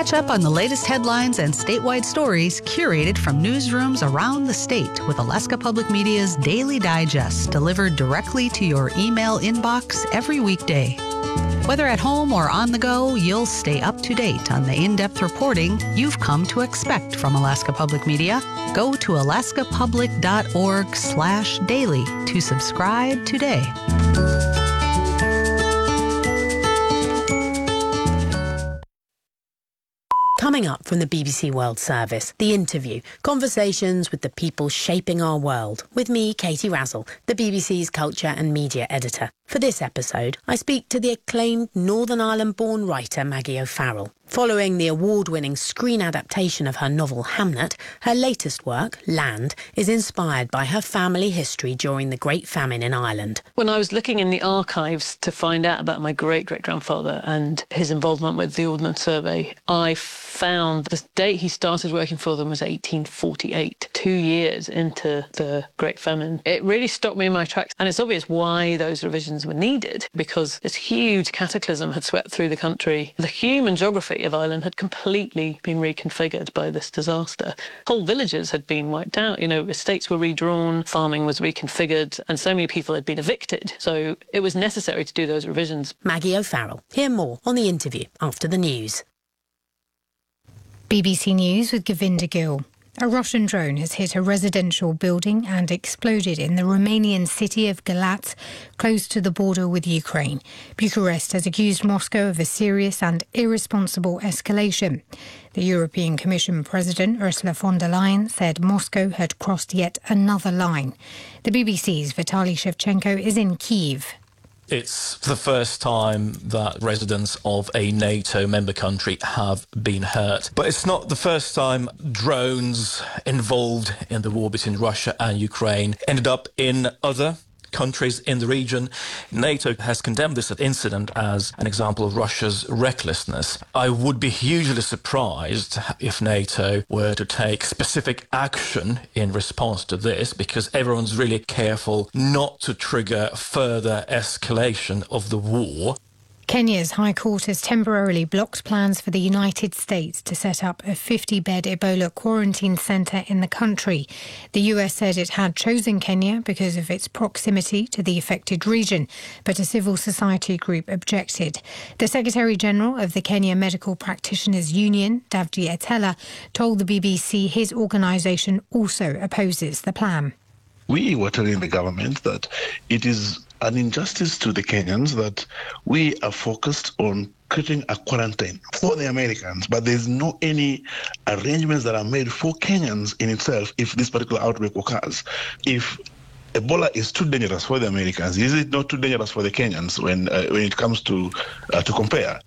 Catch up on the latest headlines and statewide stories curated from newsrooms around the state with Alaska Public Media's Daily Digest, delivered directly to your email inbox every weekday. Whether at home or on the go, you'll stay up to date on the in-depth reporting you've come to expect from Alaska Public Media. Go to alaskapublic.org/daily to subscribe today. Coming up from the BBC World Service, The Interview, conversations with the people shaping our world, with me, Katie Razzle, the BBC's culture and media editor. For this episode, I speak to the acclaimed Northern Ireland-born writer Maggie O'Farrell. Following the award-winning screen adaptation of her novel Hamnet, her latest work, Land, is inspired by her family history during the Great Famine in Ireland. When I was looking in the archives to find out about my great-great-grandfather and his involvement with the Ordnance Survey, I found the date he started working for them was 1848, 2 years into the Great Famine. It really stopped me in my tracks, and it's obvious why those revisions were needed, because this huge cataclysm had swept through the country. The human geography of Ireland had completely been reconfigured by this disaster. Whole villages had been wiped out, estates were redrawn, farming was reconfigured, and so many people had been evicted. So it was necessary to do those revisions. Maggie O'Farrell. Hear more on The Interview after the news. BBC News with Govinda Gill. A Russian drone has hit a residential building and exploded in the Romanian city of Galați, close to the border with Ukraine. Bucharest has accused Moscow of a serious and irresponsible escalation. The European Commission President Ursula von der Leyen said Moscow had crossed yet another line. The BBC's Vitaly Shevchenko is in Kyiv. It's the first time that residents of a NATO member country have been hurt. But it's not the first time drones involved in the war between Russia and Ukraine ended up in other countries in the region. NATO has condemned this incident as an example of Russia's recklessness. I would be hugely surprised if NATO were to take specific action in response to this, because everyone's really careful not to trigger further escalation of the war. Kenya's High Court has temporarily blocked plans for the United States to set up a 50-bed Ebola quarantine centre in the country. The US said it had chosen Kenya because of its proximity to the affected region, but a civil society group objected. The Secretary-General of the Kenya Medical Practitioners Union, Davji Etela, told the BBC his organisation also opposes the plan. We were telling the government that it is an injustice to the Kenyans that we are focused on creating a quarantine for the Americans, but there's no any arrangements that are made for Kenyans in itself if this particular outbreak occurs. If Ebola is too dangerous for the Americans, is it not too dangerous for the Kenyans when it comes to compare?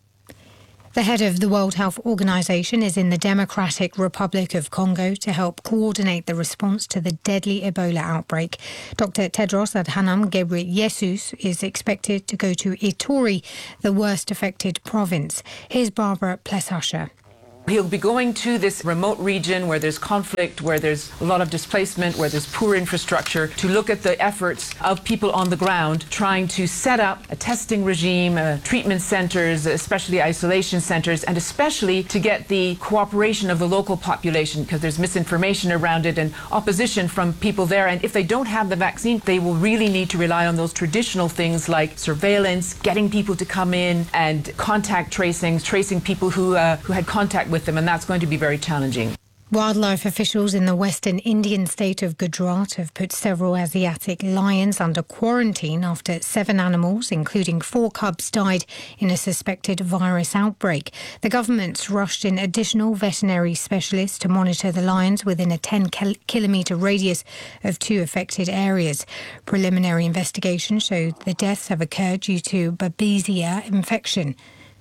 The head of the World Health Organization is in the Democratic Republic of Congo to help coordinate the response to the deadly Ebola outbreak. Dr. Tedros Adhanom Ghebreyesus is expected to go to Ituri, the worst affected province. Here's Barbara Plessasher. He'll be going to this remote region where there's conflict, where there's a lot of displacement, where there's poor infrastructure, to look at the efforts of people on the ground trying to set up a testing regime, treatment centers, especially isolation centers, and especially to get the cooperation of the local population, because there's misinformation around it and opposition from people there. And if they don't have the vaccine, they will really need to rely on those traditional things like surveillance, getting people to come in, and contact tracing people who had contact with them, and that's going to be very challenging. Wildlife officials in the western Indian state of Gujarat have put several Asiatic lions under quarantine after 7 animals, including 4 cubs, died in a suspected virus outbreak. The government's rushed in additional veterinary specialists to monitor the lions within a 10-kilometre radius of 2 affected areas. Preliminary investigation showed the deaths have occurred due to Babesia infection.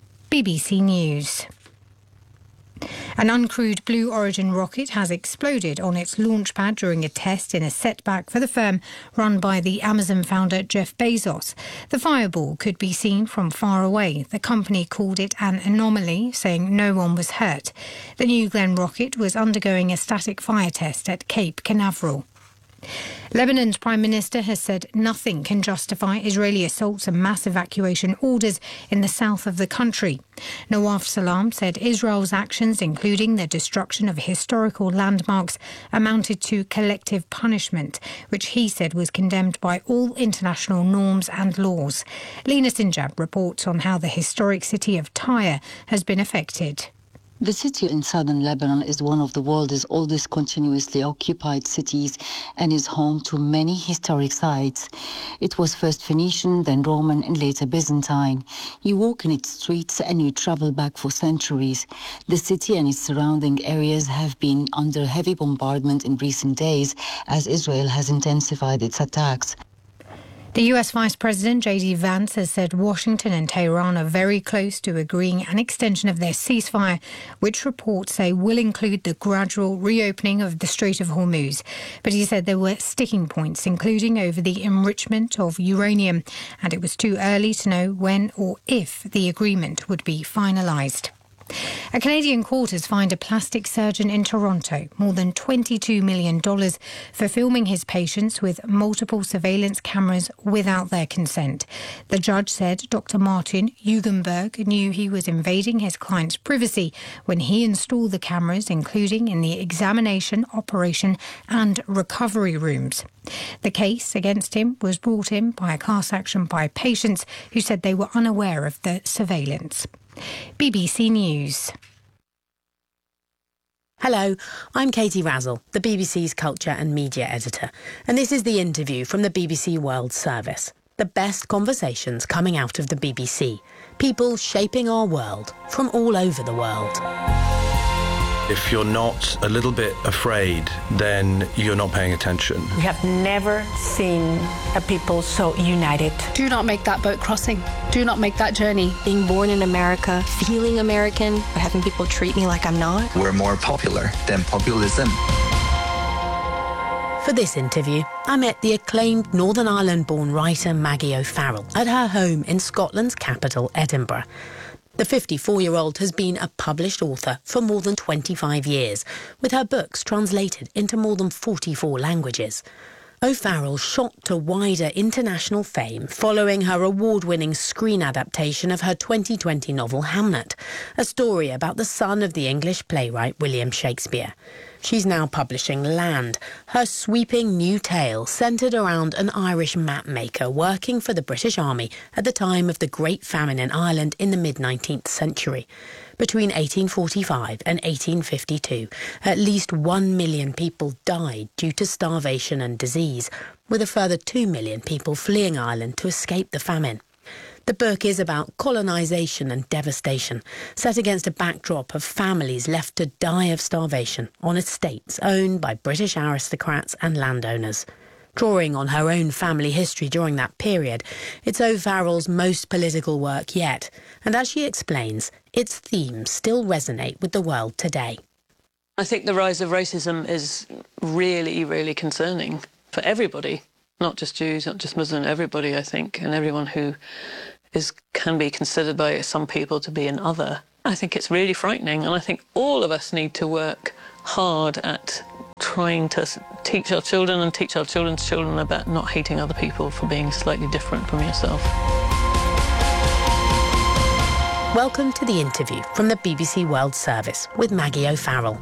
BBC News. An uncrewed Blue Origin rocket has exploded on its launch pad during a test in a setback for the firm run by the Amazon founder Jeff Bezos. The fireball could be seen from far away. The company called it an anomaly, saying no one was hurt. The New Glenn rocket was undergoing a static fire test at Cape Canaveral. Lebanon's Prime Minister has said nothing can justify Israeli assaults and mass evacuation orders in the south of the country. Nawaf Salam said Israel's actions, including the destruction of historical landmarks, amounted to collective punishment, which he said was condemned by all international norms and laws. Lena Sinjab reports on how the historic city of Tyre has been affected. The city in southern Lebanon is one of the world's oldest continuously occupied cities and is home to many historic sites. It was first Phoenician, then Roman and later Byzantine. You walk in its streets and you travel back for centuries. The city and its surrounding areas have been under heavy bombardment in recent days as Israel has intensified its attacks. The US Vice President J.D. Vance has said Washington and Tehran are very close to agreeing an extension of their ceasefire, which reports say will include the gradual reopening of the Strait of Hormuz. But he said there were sticking points, including over the enrichment of uranium, and it was too early to know when or if the agreement would be finalised. A Canadian court has fined a plastic surgeon in Toronto more than $22 million for filming his patients with multiple surveillance cameras without their consent. The judge said Dr. Martin Hugenberg knew he was invading his client's privacy when he installed the cameras, including in the examination, operation and recovery rooms. The case against him was brought in by a class action by patients who said they were unaware of the surveillance. BBC News. Hello, I'm Katie Razzle, the BBC's culture and media editor, and this is The Interview from the BBC World Service. The best conversations coming out of the BBC. People shaping our world from all over the world. If you're not a little bit afraid, then you're not paying attention. We have never seen a people so united. Do not make that boat crossing. Do not make that journey. Being born in America, feeling American, but having people treat me like I'm not. We're more popular than populism. For this interview, I met the acclaimed Northern Ireland-born writer Maggie O'Farrell at her home in Scotland's capital, Edinburgh. The 54-year-old has been a published author for more than 25 years, with her books translated into more than 44 languages. O'Farrell shot to wider international fame following her award-winning screen adaptation of her 2020 novel Hamnet, a story about the son of the English playwright William Shakespeare. She's now publishing Land, her sweeping new tale centred around an Irish map maker working for the British Army at the time of the Great Famine in Ireland in the mid-19th century. Between 1845 and 1852, at least 1 million people died due to starvation and disease, with a further 2 million people fleeing Ireland to escape the famine. The book is about colonisation and devastation, set against a backdrop of families left to die of starvation on estates owned by British aristocrats and landowners. Drawing on her own family history during that period, it's O'Farrell's most political work yet, and as she explains, its themes still resonate with the world today. I think the rise of racism is really, really concerning for everybody, not just Jews, not just Muslims, everybody, I think, and everyone who can be considered by some people to be an other. I think it's really frightening, and I think all of us need to work hard at trying to teach our children and teach our children's children about not hating other people for being slightly different from yourself. Welcome to The Interview from the BBC World Service with Maggie O'Farrell.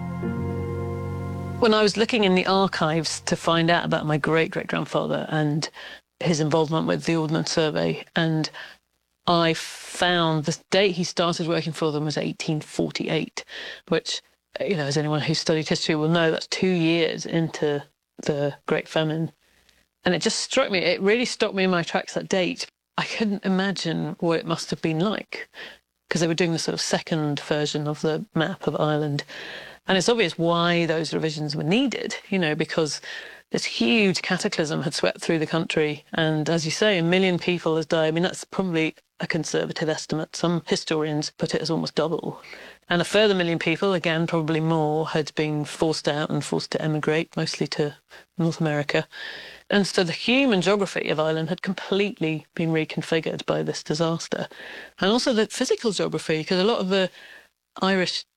When I was looking in the archives to find out about my great-great-grandfather and his involvement with the Ordnance Survey, and I found the date he started working for them was 1848, which, you know, as anyone who's studied history will know, that's 2 years into the Great Famine. And it just struck me, it really stopped me in my tracks, that date. I couldn't imagine what it must have been like, because they were doing the sort of second version of the map of Ireland. And it's obvious why those revisions were needed, you know, because this huge cataclysm had swept through the country. And as you say, 1 million people has died. I mean, that's probably a conservative estimate. Some historians put it as almost double. And a further 1 million people, again, probably more, had been forced out and forced to emigrate, mostly to North America. And so the human geography of Ireland had completely been reconfigured by this disaster. And also the physical geography, because a lot of the Irish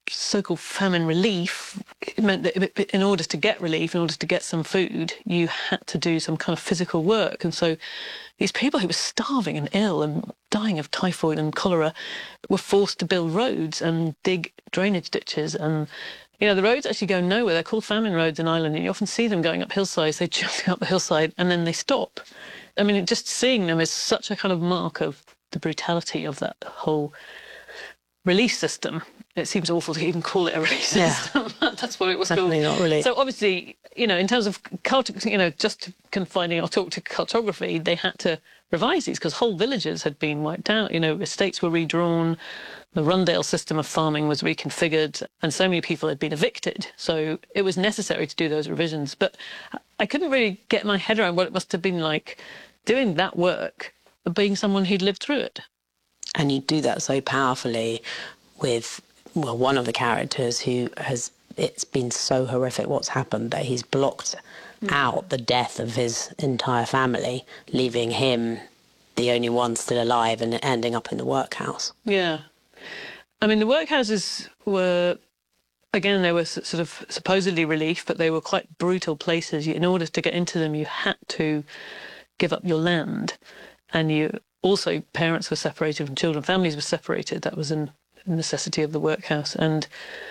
so-called famine relief, it meant that in order to get relief, in order to get some food, you had to do some kind of physical work. And so these people who were starving and ill and dying of typhoid and cholera were forced to build roads and dig drainage ditches. And, you know, the roads actually go nowhere. They're called famine roads in Ireland, and you often see them going up hillsides. They jump up the hillside and then they stop. I mean, just seeing them is such a kind of mark of the brutality of that whole relief system. It seems awful to even call it a relief system. That's what it was called. Definitely not really. So obviously, you know, in terms of culture, you know, just confining or talk to cartography, they had to revise these because whole villages had been wiped out. You know, estates were redrawn, the Rundale system of farming was reconfigured, and so many people had been evicted. So it was necessary to do those revisions. But I couldn't really get my head around what it must have been like doing that work, being someone who'd lived through it. And you do that so powerfully with, well, one of the characters who has, it's been so horrific what's happened that he's blocked out the death of his entire family, leaving him the only one still alive and ending up in the workhouse. Yeah. I mean, the workhouses were, again, they were sort of supposedly relief, but they were quite brutal places. In order to get into them, you had to give up your land, and you also, parents were separated from children, families were separated. That was a necessity of the workhouse. And,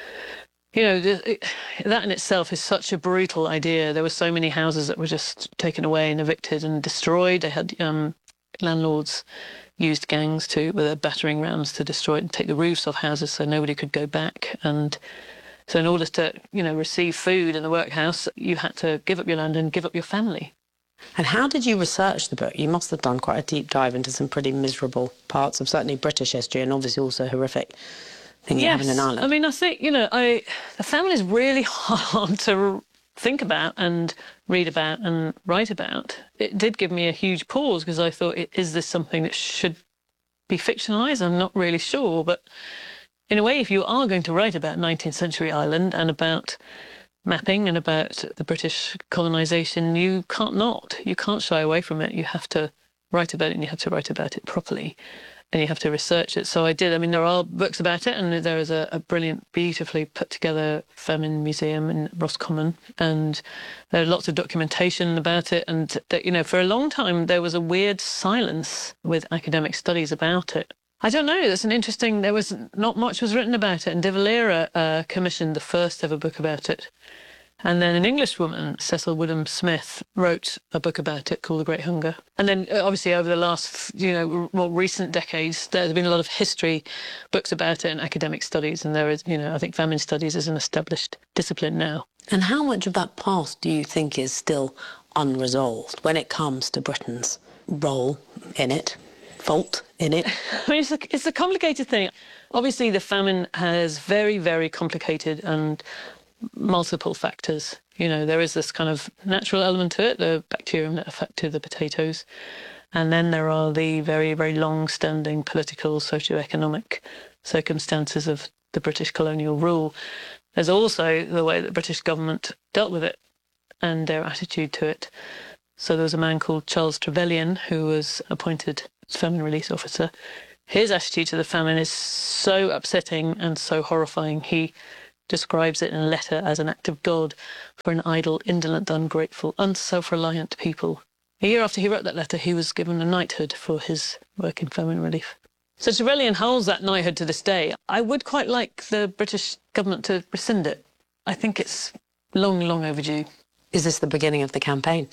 you know, that in itself is such a brutal idea. There were so many houses that were just taken away and evicted and destroyed. They had landlords used gangs with their battering rams to destroy it and take the roofs off houses so nobody could go back. And so in order to, you know, receive food in the workhouse, you had to give up your land and give up your family. And how did you research the book? You must have done quite a deep dive into some pretty miserable parts of certainly British history and obviously also horrific things that happened in Ireland. I mean, I think, you know, the famine is really hard to think about and read about and write about. It did give me a huge pause because I thought, is this something that should be fictionalised? I'm not really sure. But in a way, if you are going to write about 19th century Ireland and about mapping and about the British colonisation, you can't shy away from it. You have to write about it, and you have to write about it properly, and you have to research it. So I did. I mean, there are books about it, and there is a brilliant, beautifully put together famine museum in Roscommon, and there are lots of documentation about it. And that, you know, for a long time there was a weird silence with academic studies about it. I don't know. That's an interesting. There was not much was written about it, and De Valera commissioned the first ever book about it. And then an Englishwoman, Cecil Woodham Smith, wrote a book about it called The Great Hunger. And then obviously over the last, you know, more recent decades, there's been a lot of history books about it and academic studies. And there is, you know, I think famine studies is an established discipline now. And how much of that past do you think is still unresolved when it comes to Britain's role in it, fault in it? I mean, it's a complicated thing. Obviously, the famine has very, very complicated and multiple factors. You know, there is this kind of natural element to it, the bacterium that affected the potatoes. And then there are the very, very long-standing political, socio-economic circumstances of the British colonial rule. There's also the way that the British government dealt with it and their attitude to it. So there was a man called Charles Trevelyan who was appointed famine relief officer. His attitude to the famine is so upsetting and so horrifying. He describes it in a letter as an act of God for an idle, indolent, ungrateful, unself-reliant people. A year after he wrote that letter, he was given a knighthood for his work in famine relief. So Trevelyan holds that knighthood to this day. I would quite like the British government to rescind it. I think it's long, long overdue. Is this the beginning of the campaign?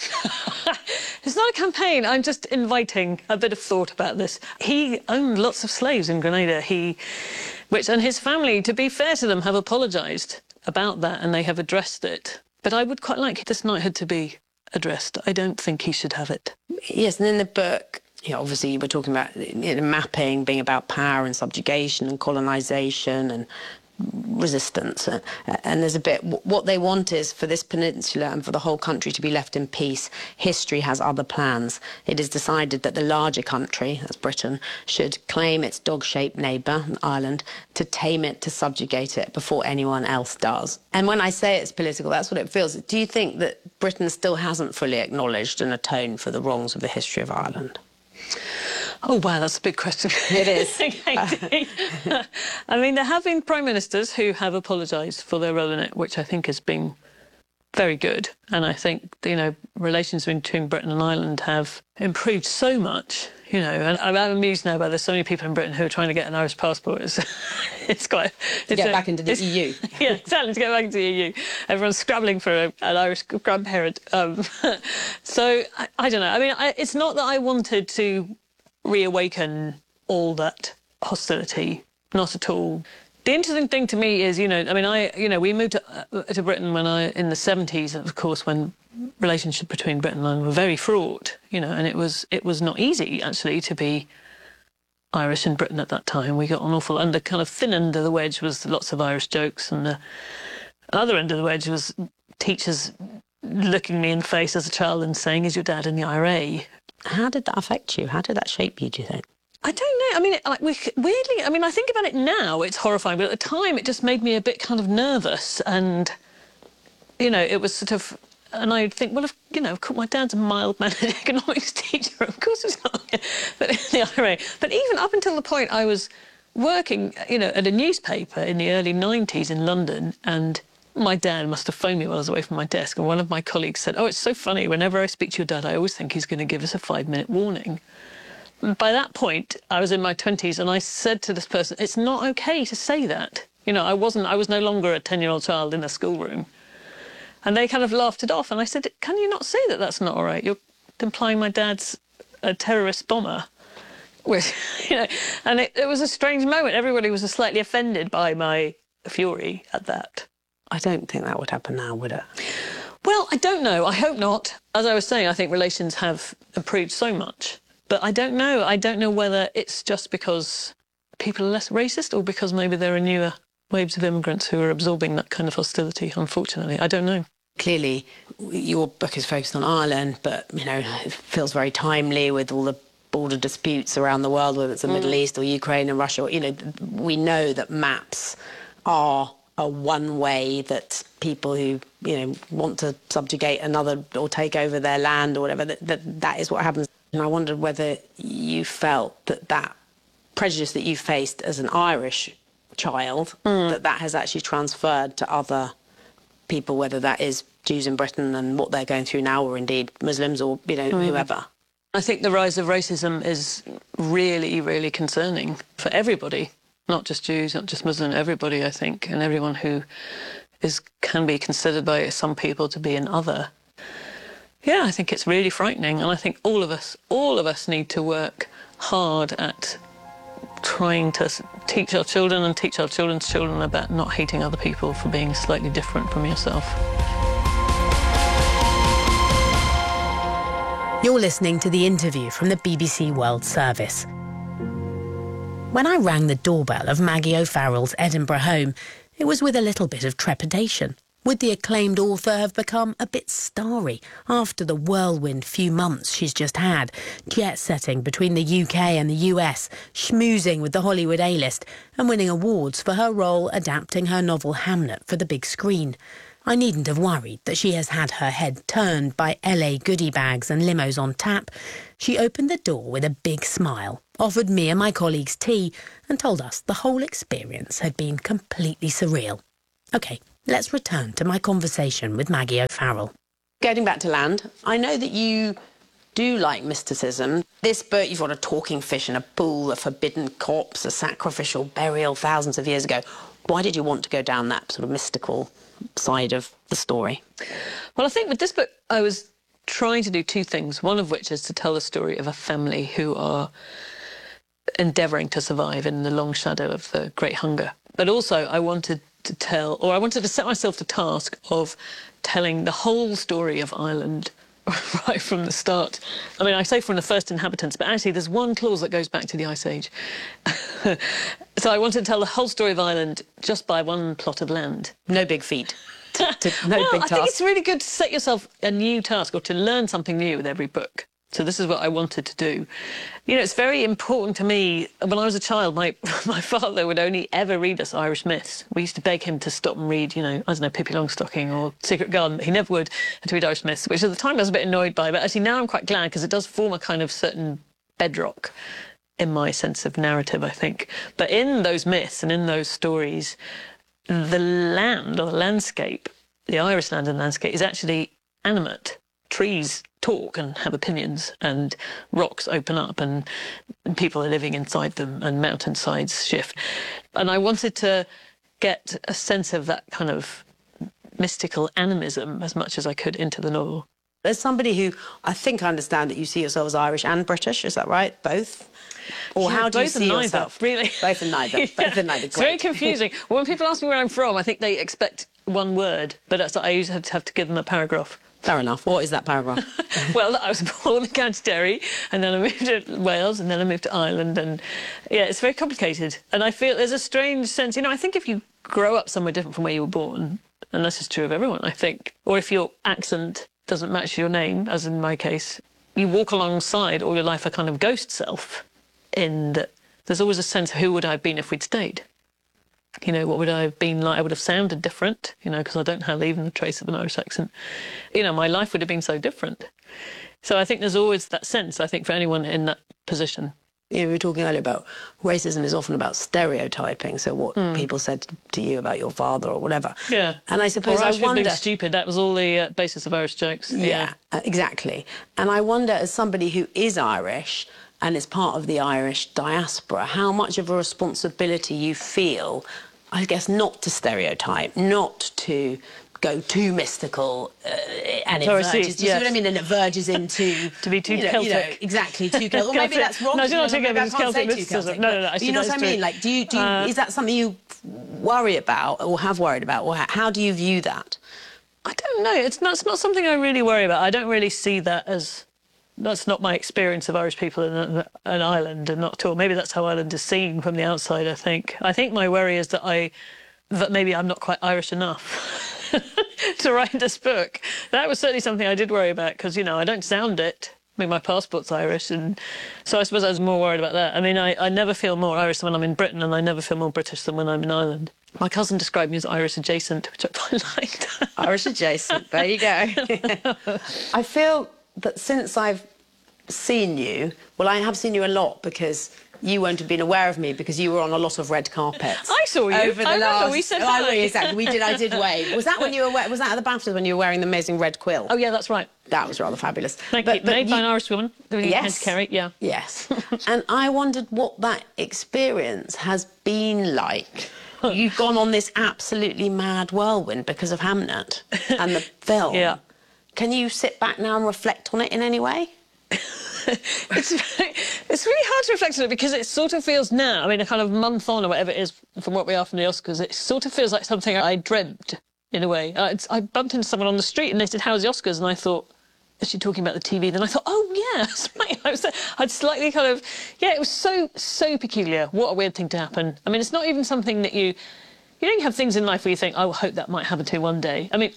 It's not a campaign. I'm just inviting a bit of thought about this. He owned lots of slaves in Grenada. And his family, to be fair to them, have apologised about that and they have addressed it. But I would quite like this knighthood to be addressed. I don't think he should have it. Yes, and in the book, you know, obviously you were talking about, you know, mapping being about power and subjugation and colonisation and resistance, and there's a bit what they want is for this peninsula and for the whole country to be left in peace. History has other plans. It is decided that the larger country, that's Britain, should claim its dog-shaped neighbour, Ireland, to tame it, to subjugate it before anyone else does. And when I say it's political, that's what it feels. Do you think that Britain still hasn't fully acknowledged and atoned for the wrongs of the history of Ireland? Oh, wow, that's a big question. It is. I mean, there have been prime ministers who have apologised for their role in it, which I think has been very good. And I think, relations between Britain and Ireland have improved so much, and I'm amused now by there's so many people in Britain who are trying to get an Irish passport. It's quite... To get back into the EU. Yeah, exactly, to get back into the EU. Everyone's scrabbling for an Irish grandparent. So, I don't know. I mean, it's not that I wanted to reawaken all that hostility, not at all. The interesting thing to me is, we moved to Britain in the 70s, of course, when relationship between Britain and Ireland were very fraught, and it was not easy, actually, to be Irish in Britain at that time. We got an awful kind of thin end of the wedge was lots of Irish jokes, and the other end of the wedge was teachers looking me in the face as a child and saying, "Is your dad in the IRA?" How did that affect you? How did that shape you, do you think? I don't know. I mean, weirdly, I think about it now, it's horrifying, but at the time it just made me a bit kind of nervous, and, it was sort of... And I'd think, well, of course, my dad's a mild-mannered economics teacher, of course it's not, but in the IRA. But even up until the point I was working, at a newspaper in the early 90s in London, and my dad must have phoned me while I was away from my desk, and one of my colleagues said, "Oh, it's so funny, whenever I speak to your dad, I always think he's going to give us a 5-minute warning." By that point, I was in my 20s, and I said to this person, "It's not OK to say that." I was no longer a 10-year-old child in a schoolroom. And they kind of laughed it off, and I said, "Can you not say that that's not all right? You're implying my dad's a terrorist bomber." Which, and it was a strange moment. Everybody was slightly offended by my fury at that. I don't think that would happen now, would it? Well, I don't know. I hope not. As I was saying, I think relations have improved so much. But I don't know. I don't know whether it's just because people are less racist or because maybe there are newer waves of immigrants who are absorbing that kind of hostility, unfortunately. I don't know. Clearly, your book is focused on Ireland, but, it feels very timely with all the border disputes around the world, whether it's the Middle East or Ukraine and Russia. We know that maps are a one way that people who, want to subjugate another or take over their land or whatever, that is what happens. And I wondered whether you felt that prejudice that you faced as an Irish child, that has actually transferred to other people, whether that is Jews in Britain and what they're going through now, or indeed Muslims or, whoever. I think the rise of racism is really, really concerning for everybody, not just Jews, not just Muslims, everybody, I think, and everyone who can be considered by some people to be an other. Yeah, I think it's really frightening, and I think all of us need to work hard at trying to teach our children and teach our children's children about not hating other people for being slightly different from yourself. You're listening to The Interview from the BBC World Service. When I rang the doorbell of Maggie O'Farrell's Edinburgh home, it was with a little bit of trepidation. Would the acclaimed author have become a bit starry after the whirlwind few months she's just had, jet-setting between the UK and the US, schmoozing with the Hollywood A-list and winning awards for her role adapting her novel Hamnet for the big screen? I needn't have worried that she has had her head turned by LA goodie bags and limos on tap. She opened the door with a big smile, offered me and my colleagues tea and told us the whole experience had been completely surreal. OK, let's return to my conversation with Maggie O'Farrell. Getting back to land, I know that you do like mysticism. This book, you've got a talking fish in a pool, a forbidden corpse, a sacrificial burial thousands of years ago. Why did you want to go down that sort of mystical side of the story? Well, I think with this book, I was trying to do two things, one of which is to tell the story of a family who are endeavouring to survive in the long shadow of the Great Hunger. But also I wanted to set myself the task of telling the whole story of Ireland right from the start. I mean, I say from the first inhabitants, but actually there's one clause that goes back to the Ice Age. So I wanted to tell the whole story of Ireland just by one plot of land. No big feat. Well, I think it's really good to set yourself a new task or to learn something new with every book. So this is what I wanted to do. It's very important to me. When I was a child, my father would only ever read us Irish myths. We used to beg him to stop and read, Pippi Longstocking or Secret Garden, but he never would, to read Irish myths, which at the time I was a bit annoyed by, but actually now I'm quite glad because it does form a kind of certain bedrock in my sense of narrative, I think. But in those myths and in those stories, the land or the landscape, the Irish land and landscape, is actually animate. Trees talk and have opinions, and rocks open up and people are living inside them, and mountainsides shift. And I wanted to get a sense of that kind of mystical animism as much as I could into the novel. There's somebody who, I think I understand that you see yourself as Irish and British, is that right? Both? Or Yeah, how do you both see and yourself? neither, really. Both and neither. Yeah. Both and neither. It's very confusing. When people ask me where I'm from, I think they expect one word, but I usually have to give them a paragraph. Fair enough. What is that paragraph? Well, I was born in County Derry, and then I moved to Wales, and then I moved to Ireland, and yeah, it's very complicated. And I feel there's a strange sense, I think if you grow up somewhere different from where you were born, and this is true of everyone, I think, or if your accent doesn't match your name, as in my case, you walk alongside all your life a kind of ghost self, in that there's always a sense of who would I have been if we'd stayed. What would I have been like? I would have sounded different, because I don't have even a trace of an Irish accent. My life would have been so different. So I think there's always that sense, I think, for anyone in that position. We were talking earlier about racism is often about stereotyping, so what people said to you about your father or whatever. Yeah. And I suppose I wonder... being stupid, that was all the basis of Irish jokes. Yeah, exactly. And I wonder, as somebody who is Irish and is part of the Irish diaspora, how much of a responsibility you feel, I guess, not to stereotype, not to go too mystical, and it verges, do you see what I mean? And it verges into... to be too Celtic. Exactly, too Celtic. Or maybe that's wrong. No, you're not taking maybe Celtic mysticism. No. But you know what I mean? Like, do you is that something you worry about or have worried about? Or how do you view that? I don't know. It's not something I really worry about. I don't really see that as... That's not my experience of Irish people in Ireland, and not at all. Maybe that's how Ireland is seen from the outside, I think. I think my worry is that maybe I'm not quite Irish enough to write this book. That was certainly something I did worry about, because, I don't sound it. I mean, my passport's Irish, and so I suppose I was more worried about that. I mean, I never feel more Irish than when I'm in Britain, and I never feel more British than when I'm in Ireland. My cousin described me as Irish adjacent, which I quite liked. Irish adjacent, there you go. I feel that since I've seen you, well, I have seen you a lot, because you won't have been aware of me because you were on a lot of red carpets. I saw you. Over the last... We said hi. Exactly. I did wave. Was that when you were... Was that at the BAFTAs when you were wearing the amazing red quill? Oh, yeah, that's right. That was rather fabulous. Thank you. Made by an Irish woman. Yes. Kerry, yeah. Yes. And I wondered what that experience has been like. You've gone on this absolutely mad whirlwind because of Hamnet and the film. Yeah. Can you sit back now and reflect on it in any way? It's really hard to reflect on it, because it sort of feels now, I mean, a kind of month on or whatever it is from what we are from the Oscars, it sort of feels like something I dreamt, in a way. I bumped into someone on the street and they said, "How's the Oscars?" And I thought, is she talking about the TV? Then I thought, oh, yeah, that's right. I'd slightly kind of... Yeah, it was so peculiar. What a weird thing to happen. I mean, it's not even something that you have things in life where you think, I hope that might happen to one day. I mean,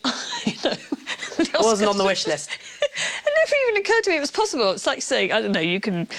It wasn't on the wish list. It never even occurred to me it was possible. It's like saying, I don't know, you can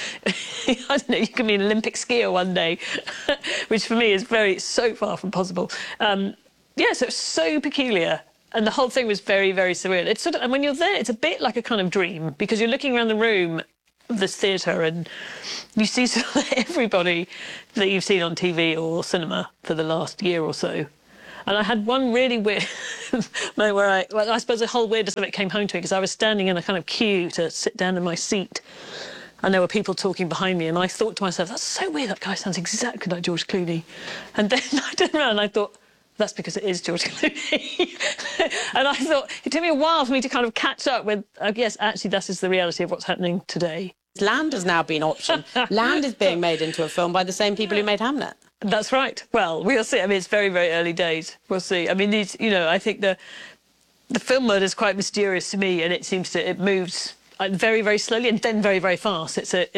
be an Olympic skier one day, which for me is so far from possible. So it's so peculiar. And the whole thing was very, very surreal. It's and when you're there, it's a bit like a kind of dream, because you're looking around the room of this theatre and you see sort of everybody that you've seen on TV or cinema for the last year or so. And I had one really weird moment where I suppose the whole weirdness of it came home to me, because I was standing in a kind of queue to sit down in my seat, and there were people talking behind me, and I thought to myself, that's so weird, that guy sounds exactly like George Clooney. And then I turned around and I thought, that's because it is George Clooney. And I thought, it took me a while for me to kind of catch up with, yes, actually, that is the reality of what's happening today. Land has now been optioned. Land is being made into a film by the same people who made Hamnet. That's right. Well, we'll see. I mean, it's very, very early days. We'll see. I mean, I think the film world is quite mysterious to me, and it moves very, very slowly and then very, very fast.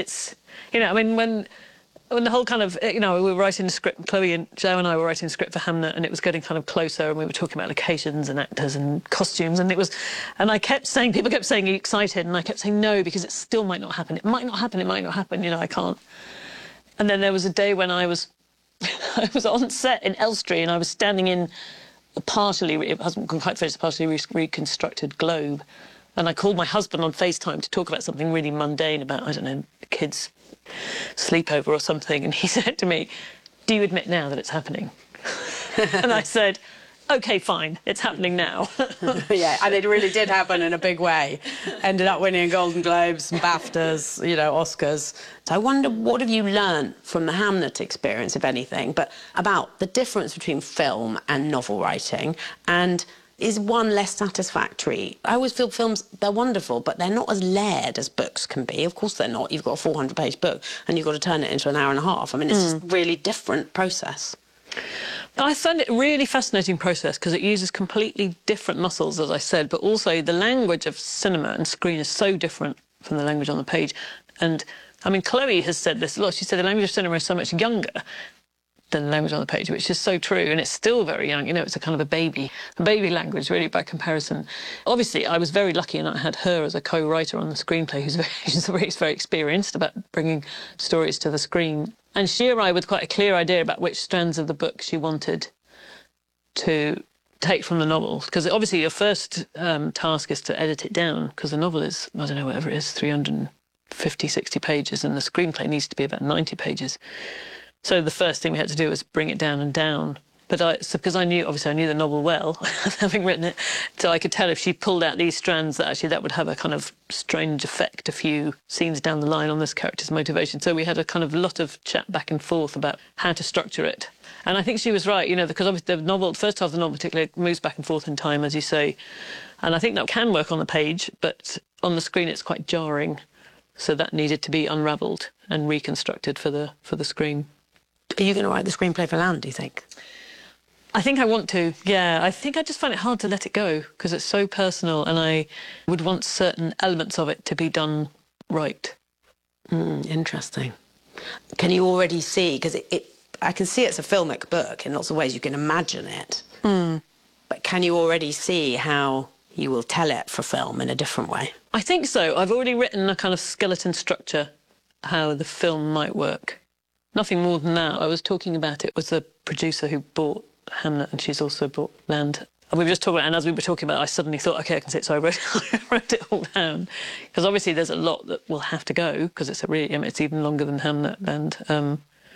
I mean, when the whole kind of, we were writing the script, Chloe and Joe and I were writing the script for Hamnet, and it was getting kind of closer, and we were talking about locations and actors and costumes, and I kept saying, people kept saying, are you excited? And I kept saying no, because it still might not happen. It might not happen, I can't. And then there was a day when I was on set in Elstree, and I was standing in it hasn't quite finished, a partially reconstructed globe, and I called my husband on FaceTime to talk about something really mundane about, I don't know, kids sleepover or something, and he said to me, "Do you admit now that it's happening?" And I said, "OK, fine, it's happening now." Yeah, and it really did happen in a big way. Ended up winning Golden Globes and BAFTAs, you know, Oscars. So I wonder, what have you learned from the Hamnet experience, if anything, but about the difference between film and novel writing, and is one less satisfactory? I always feel films, they're wonderful, but they're not as layered as books can be. Of course they're not. You've got a 400-page book and you've got to turn it into an hour and a half. I mean, it's just a really different process. I found it a really fascinating process because it uses completely different muscles, as I said, but also the language of cinema and screen is so different from the language on the page. And, I mean, Chloe has said this a lot. She said the language of cinema is so much younger than the language on the page, which is so true, and it's still very young. You know, it's a kind of a baby language, really, by comparison. Obviously, I was very lucky, and I had her as a co-writer on the screenplay, who's very experienced about bringing stories to the screen. And she arrived with quite a clear idea about which strands of the book she wanted to take from the novel, because obviously your first task is to edit it down, because the novel is, I don't know, whatever it is, 350, 60 pages, and the screenplay needs to be about 90 pages. So the first thing we had to do was bring it down and down. But because I knew the novel well, having written it, so I could tell if she pulled out these strands that actually that would have a kind of strange effect a few scenes down the line on this character's motivation. So we had a kind of lot of chat back and forth about how to structure it. And I think she was right, you know, because obviously the first half of the novel particularly moves back and forth in time, as you say. And I think that can work on the page, but on the screen it's quite jarring. So that needed to be unravelled and reconstructed for the screen. Are you going to write the screenplay for Land, do you think? I think I want to, yeah. I think I just find it hard to let it go because it's so personal, and I would want certain elements of it to be done right. Interesting. Can you already see, because I can see it's a filmic book in lots of ways, you can imagine it, but can you already see how you will tell it for film in a different way? I think so. I've already written a kind of skeleton structure, how the film might work. Nothing more than that. I was talking about it with the producer who bought Hamnet, and she's also bought Land. And we were just talking about, and as we were talking about it, I suddenly thought, OK, I can see it. So I wrote it all down. Because obviously there's a lot that will have to go, because it's it's even longer than Hamnet. And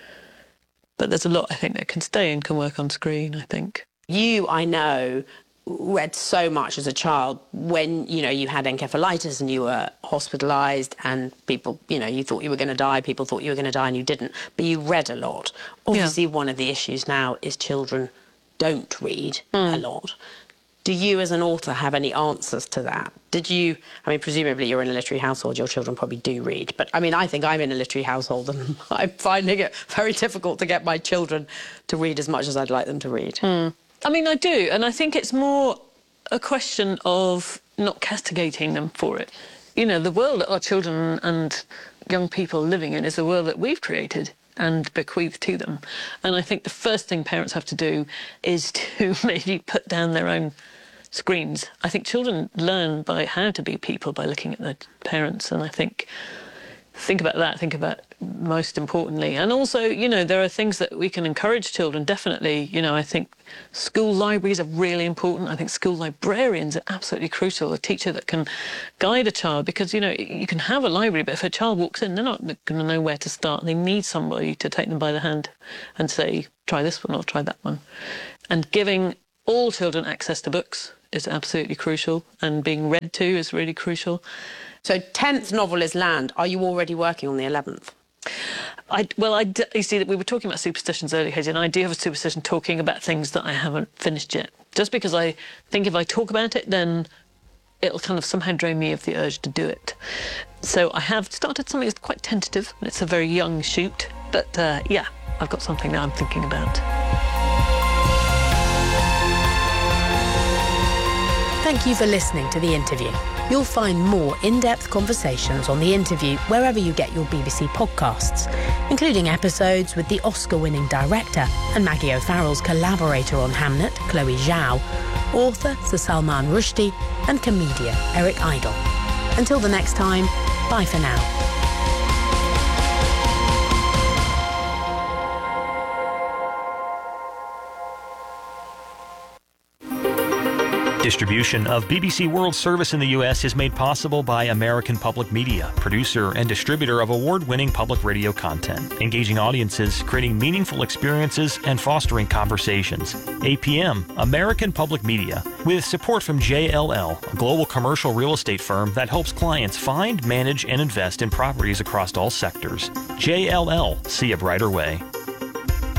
but there's a lot, I think, that can stay and can work on screen, I think. You, I know, read so much as a child when, you know, you had encephalitis and you were hospitalised and people, you know, you thought you were going to die, people thought you were going to die and you didn't. But you read a lot. Obviously, one of the issues now is children don't read a lot. Do you, as an author, have any answers to that? Did you, I mean, presumably you're in a literary household, your children probably do read. But, I mean, I think I'm in a literary household and I'm finding it very difficult to get my children to read as much as I'd like them to read. I mean, I do, and I think it's more a question of not castigating them for it. You know, the world that our children and young people are living in is the world that we've created and bequeathed to them. And I think the first thing parents have to do is to maybe put down their own screens. I think children learn by how to be people by looking at their parents, and I think about that, think about most importantly. And also, you know, there are things that we can encourage children, definitely. You know, I think school libraries are really important. I think school librarians are absolutely crucial, a teacher that can guide a child, because, you know, you can have a library, but if a child walks in, they're not going to know where to start. They need somebody to take them by the hand and say, try this one or try that one. And giving all children access to books is absolutely crucial, and being read to is really crucial. So 10th novel is Land. Are you already working on the 11th? You see, that we were talking about superstitions earlier, Hazy, and I do have a superstition talking about things that I haven't finished yet. Just because I think if I talk about it, then it'll kind of somehow drain me of the urge to do it. So I have started something that's quite tentative. It's a very young shoot, but yeah, I've got something that I'm thinking about. Thank you for listening to The Interview. You'll find more in-depth conversations on The Interview wherever you get your BBC podcasts, including episodes with the Oscar-winning director and Maggie O'Farrell's collaborator on Hamnet, Chloe Zhao, author Sir Salman Rushdie, and comedian Eric Idle. Until the next time, bye for now. Distribution of BBC World Service in the U.S. is made possible by American Public Media, producer and distributor of award-winning public radio content, engaging audiences, creating meaningful experiences, and fostering conversations. APM, American Public Media, with support from JLL, a global commercial real estate firm that helps clients find, manage, and invest in properties across all sectors. JLL, see a brighter way.